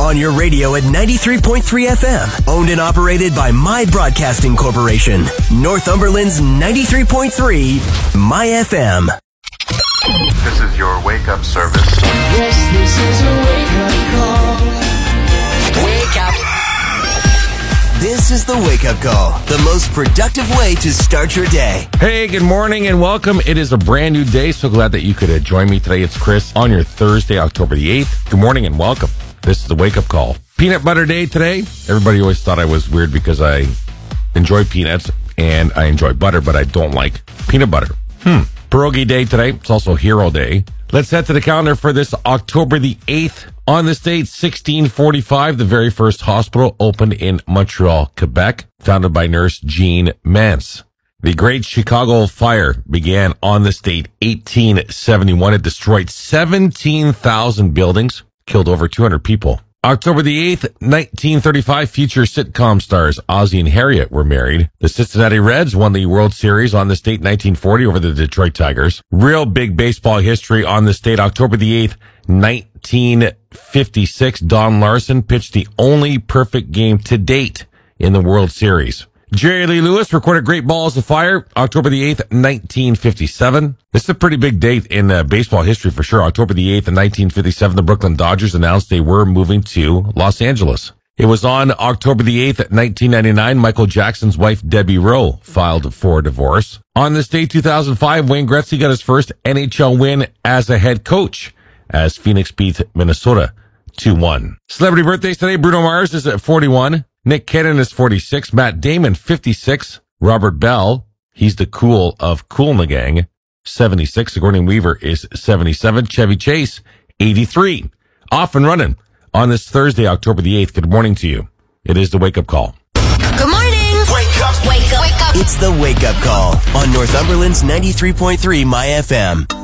On your radio at 93.3 FM. Owned and operated by My Broadcasting Corporation. Northumberland's 93.3 My FM. This is your wake-up service. Yes, this is a wake-up call. Wake up. This is the wake-up call, the most productive way to start your day. Hey, good morning and welcome. It is a brand new day. So glad that you could join me today. It's Chris on your Thursday, October the 8th. Good morning and welcome. This is the wake-up call. Peanut butter day today. Everybody always thought I was weird because I enjoy peanuts and I enjoy butter, but I don't like peanut butter. Pierogi day today. It's also Hero Day. Let's head to the calendar for this October the 8th. On this date, 1645, the very first hospital opened in Montreal, Quebec, founded by nurse Jean Mance. The Great Chicago Fire began on this date, 1871. It destroyed 17,000 buildings, killed over 200 people. October the 8th, 1935, future sitcom stars Ozzie and Harriet were married. The Cincinnati Reds won the World Series on this date, 1940, over the Detroit Tigers. Real big baseball history on this date, October the 8th, 1956, Don Larson pitched the only perfect game to date in the World Series. Jerry Lee Lewis recorded Great Balls of Fire, October the 8th, 1957. This is a pretty big date in baseball history for sure. October the 8th, 1957, the Brooklyn Dodgers announced they were moving to Los Angeles. It was on October the 8th, 1999, Michael Jackson's wife, Debbie Rowe, filed for divorce. On this day, 2005, Wayne Gretzky got his first NHL win as a head coach as Phoenix beat Minnesota 2-1. Celebrity birthdays today, Bruno Mars is at 41. Nick Cannon is 46. Matt Damon, 56. Robert Bell, he's the cool of Kool in the Gang, 76. Sigourney Weaver is 77. Chevy Chase, 83. Off and running on this Thursday, October the 8th. Good morning to you. It is the wake-up call. Good morning. Wake up. Wake up. Wake up. It's the wake-up call on Northumberland's 93.3 My FM.